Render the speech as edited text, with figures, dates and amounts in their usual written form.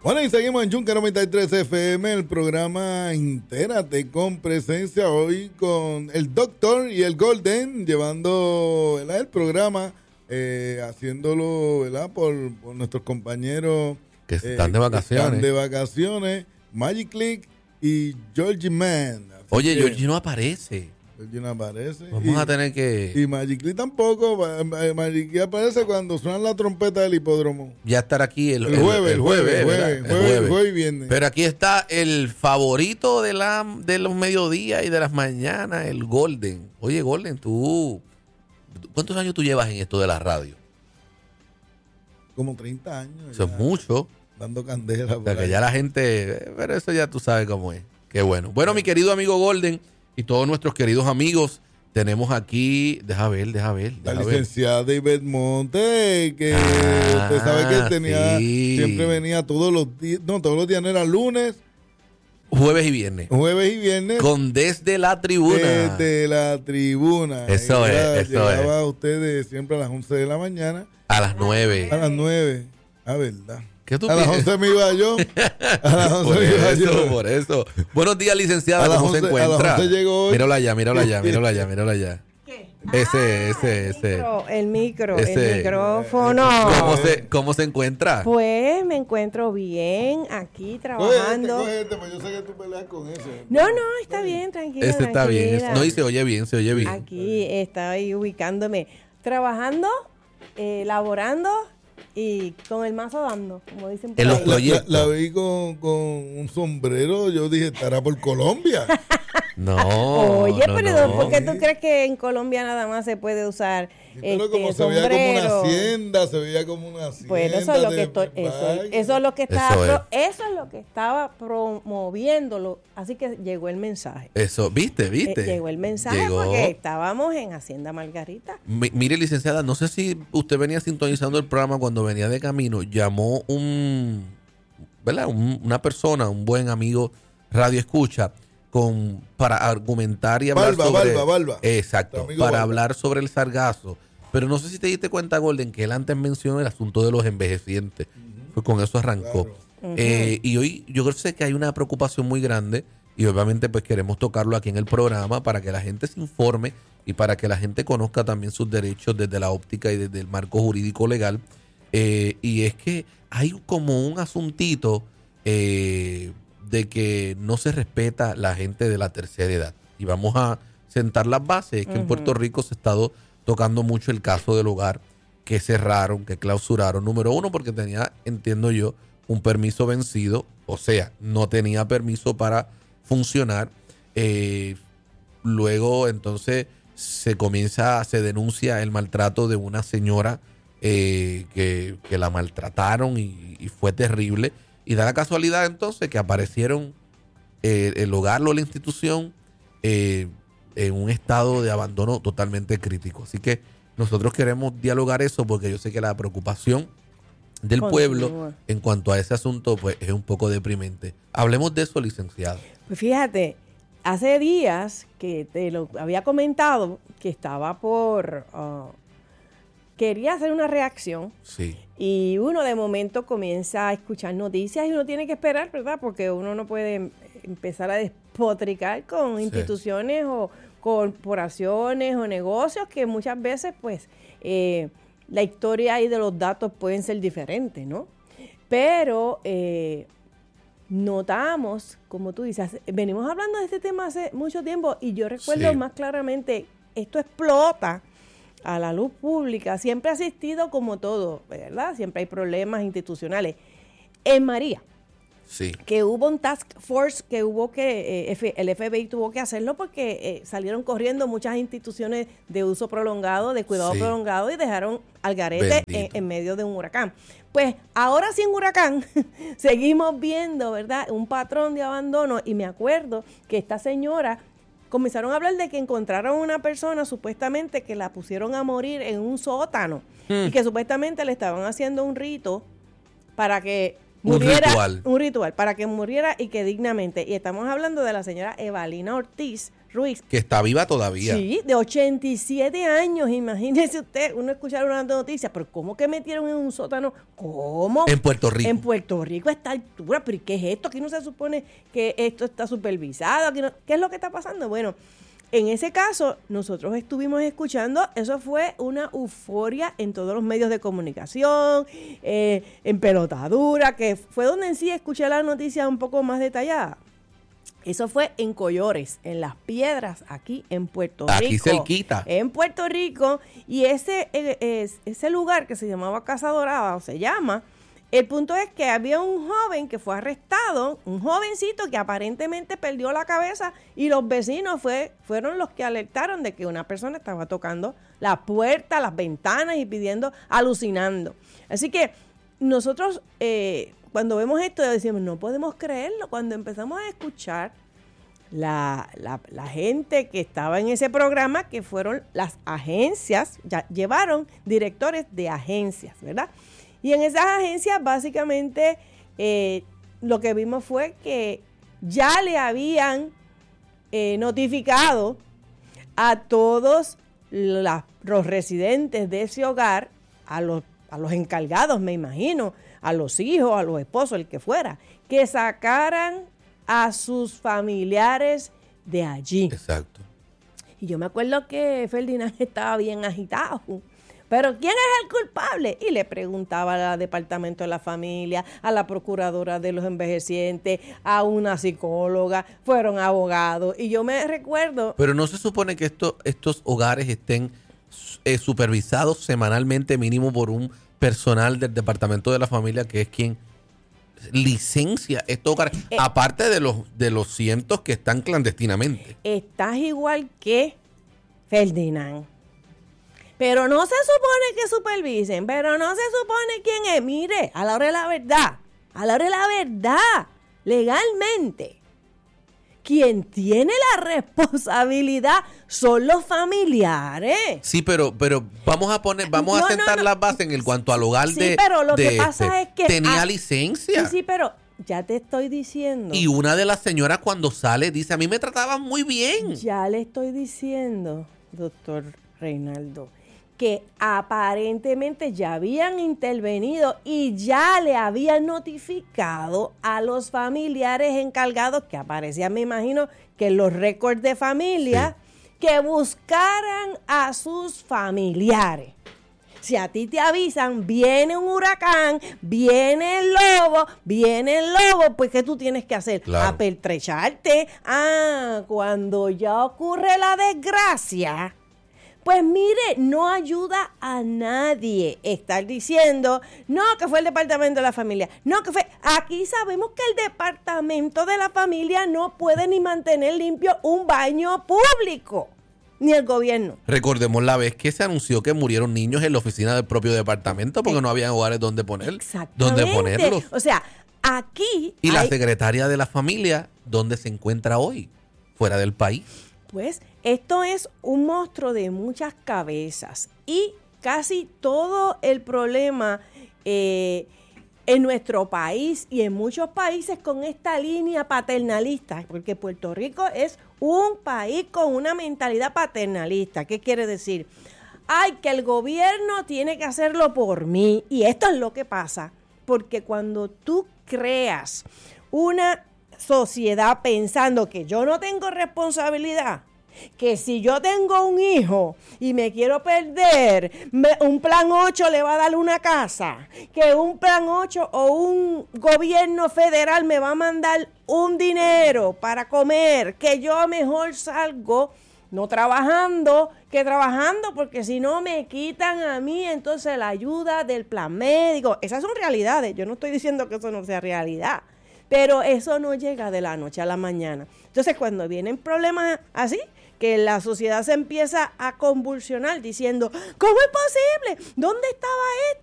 Bueno, y seguimos en Yunque 93 FM, el programa Entérate, con presencia hoy con el Doctor y el Golden, llevando, ¿verdad?, el programa, haciéndolo, ¿verdad?, por nuestros compañeros que están de vacaciones. Magic Click y Georgie Man. Oye, Georgie no aparece. Georgie no aparece. Vamos a tener que... Y Magic Click tampoco. Magic Click aparece cuando suena la trompeta del hipódromo. Ya estará aquí el jueves y viernes. Pero aquí está el favorito de los mediodías y de las mañanas, el Golden. Oye, Golden, tú... ¿Cuántos años tú llevas en esto de la radio? Como 30 años. Eso es mucho. Dando candela. O sea, que ya la gente... Pero eso ya tú sabes cómo es. Qué bueno. Bueno, mi querido amigo Golden y todos nuestros queridos amigos, tenemos aquí... Deja ver. La licenciada David Monte, que usted sabe que tenía... Sí. Siempre venía todos los días... No, todos los días no, era lunes... Jueves y viernes. Con Desde la Tribuna. Desde la Tribuna. Eso es. Llegaba ustedes siempre a las 11 de la mañana. A las 9. A las 9. A verdad. ¿Qué tú a las 11 me iba yo. A las 11 me iba yo. Por eso. Buenos días, licenciada. ¿Cómo 11, se encuentra? A las 11 llegó hoy. Mírala allá. ¿Qué? Ese. El micrófono. ¿Cómo se encuentra? Pues me encuentro bien aquí trabajando. Cógete, pues yo sé que tú peleas con ese. No, está bien, tranquila. Está bien. No, y se oye bien. Aquí estoy ubicándome, trabajando, laborando y con el mazo dando, como dicen por ahí. La vi con un sombrero, yo dije, estará por Colombia. No. Oye, pero ¿por qué tú crees que en Colombia nada más se puede usar como sombrero? Se veía como una hacienda. Pues eso es lo que eso es lo que estaba promoviéndolo, así que llegó el mensaje. Eso, ¿viste? Llegó el mensaje porque estábamos en Hacienda Margarita. Mire, licenciada, no sé si usted venía sintonizando el programa cuando venía de camino, llamó una persona, un buen amigo radio escucha, para argumentar y hablar sobre... Balba. Exacto, para hablar sobre el sargazo. Pero no sé si te diste cuenta, Golden, que él antes mencionó el asunto de los envejecientes. Pues con eso arrancó. Claro. Y hoy yo sé que hay una preocupación muy grande y obviamente pues queremos tocarlo aquí en el programa para que la gente se informe y para que la gente conozca también sus derechos desde la óptica y desde el marco jurídico legal. Y es que hay como un asuntito... de que no se respeta la gente de la tercera edad. Y vamos a sentar las bases. Es que en Puerto Rico se ha estado tocando mucho el caso del hogar que cerraron, que clausuraron. Número uno, porque tenía, entiendo yo, un permiso vencido. O sea, no tenía permiso para funcionar. Luego, entonces, se denuncia el maltrato de una señora que la maltrataron y fue terrible. Y da la casualidad entonces que aparecieron el hogar o la institución en un estado de abandono totalmente crítico. Así que nosotros queremos dialogar eso porque yo sé que la preocupación del pueblo en cuanto a ese asunto pues es un poco deprimente. Hablemos de eso, licenciado. Pues fíjate, hace días que te lo había comentado que estaba quería hacer una reacción. Sí. Y uno de momento comienza a escuchar noticias y uno tiene que esperar, ¿verdad? Porque uno no puede empezar a despotricar con instituciones o corporaciones o negocios que muchas veces, pues, la historia y de los datos pueden ser diferentes, ¿no? Pero notamos, como tú dices, venimos hablando de este tema hace mucho tiempo y yo recuerdo más claramente, esto explota a la luz pública, siempre ha existido como todo, ¿verdad? Siempre hay problemas institucionales. En María, que hubo un task force que hubo el FBI tuvo que hacerlo porque salieron corriendo muchas instituciones de uso prolongado, de cuidado prolongado y dejaron al garete en medio de un huracán. Pues ahora sin huracán seguimos viendo, ¿verdad? Un patrón de abandono y me acuerdo que esta señora comenzaron a hablar de que encontraron una persona supuestamente que la pusieron a morir en un sótano y que supuestamente le estaban haciendo un rito para que muriera. Un ritual para que muriera y que dignamente. Y estamos hablando de la señora Evalina Ortiz Ruiz. Que está viva todavía. Sí, de 87 años, imagínese usted, uno escuchar una noticia, pero ¿cómo que metieron en un sótano? ¿Cómo? En Puerto Rico. En Puerto Rico a esta altura, pero ¿qué es esto? Aquí no se supone que esto está supervisado, aquí no, ¿qué es lo que está pasando? Bueno, en ese caso, nosotros estuvimos escuchando, eso fue una euforia en todos los medios de comunicación, en pelotadura, que fue donde en sí escuché la noticia un poco más detallada. Eso fue en Collores, en Las Piedras, aquí en Puerto Rico. Aquí cerquita. En Puerto Rico, y ese lugar que se llamaba Casa Dorada, o se llama, el punto es que había un joven que fue arrestado, un jovencito que aparentemente perdió la cabeza y los vecinos fueron los que alertaron de que una persona estaba tocando la puerta, las ventanas y alucinando. Así que nosotros cuando vemos esto decimos, no podemos creerlo. Cuando empezamos a escuchar la gente que estaba en ese programa, que fueron las agencias, ya llevaron directores de agencias, ¿verdad? Y en esas agencias básicamente lo que vimos fue que ya le habían notificado a todos los residentes de ese hogar, a los encargados, me imagino, a los hijos, a los esposos, el que fuera, que sacaran a sus familiares de allí. Exacto. Y yo me acuerdo que Ferdinand estaba bien agitado. ¿Pero quién es el culpable? Y le preguntaba al Departamento de la Familia, a la Procuradora de los Envejecientes, a una psicóloga, fueron abogados. Y yo me recuerdo... Pero no se supone que estos hogares estén supervisados semanalmente mínimo por un personal del Departamento de la Familia, que es quien licencia estos hogares, aparte de los cientos que están clandestinamente. Estás igual que Ferdinand. Pero no se supone que supervisen, pero no se supone quién es. Mire, a la hora de la verdad, legalmente, quien tiene la responsabilidad son los familiares. Sí, pero vamos a sentar las bases en cuanto al hogar sí, pero lo que pasa es que tenía licencia. Sí, pero ya te estoy diciendo. Y una de las señoras cuando sale dice, a mí me trataban muy bien. Ya le estoy diciendo, doctor Reinaldo, que aparentemente ya habían intervenido y ya le habían notificado a los familiares encargados, que aparecían, me imagino, que en los récords de familia, sí, que buscaran a sus familiares. Si a ti te avisan, viene un huracán, viene el lobo, pues ¿qué tú tienes que hacer? Claro. Apertrecharte. Cuando ya ocurre la desgracia... Pues mire, no ayuda a nadie estar diciendo, no, que fue el Departamento de la Familia, no, que fue... Aquí sabemos que el Departamento de la Familia no puede ni mantener limpio un baño público, ni el gobierno. Recordemos la vez que se anunció que murieron niños en la oficina del propio departamento porque no había hogares donde ponerlos. O sea, aquí... Y la secretaria de la Familia, ¿dónde se encuentra hoy? Fuera del país. Pues esto es un monstruo de muchas cabezas y casi todo el problema en nuestro país y en muchos países con esta línea paternalista, porque Puerto Rico es un país con una mentalidad paternalista. ¿Qué quiere decir? Que el gobierno tiene que hacerlo por mí, y esto es lo que pasa, porque cuando tú creas una sociedad pensando que yo no tengo responsabilidad, que si yo tengo un hijo y me quiero perder, un plan 8 le va a dar una casa, que un plan 8 o un gobierno federal me va a mandar un dinero para comer, que yo mejor salgo no trabajando que trabajando, porque si no me quitan a mí entonces la ayuda del plan médico. Esas son realidades, yo no estoy diciendo que eso no sea realidad, pero eso no llega de la noche a la mañana. Entonces cuando vienen problemas así, que la sociedad se empieza a convulsionar diciendo, ¿cómo es posible? ¿Dónde estaba esto?